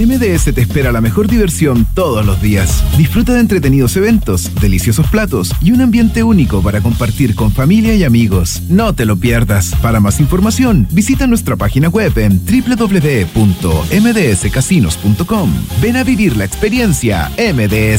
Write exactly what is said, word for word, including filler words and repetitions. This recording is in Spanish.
M D S te espera la mejor diversión todos los días. Disfruta de entretenidos eventos, deliciosos platos y un ambiente único para compartir con familia y amigos. No te lo pierdas. Para más información, visita nuestra página web en doble u doble u doble u punto m d s casinos punto com. Ven a vivir la experiencia M D S.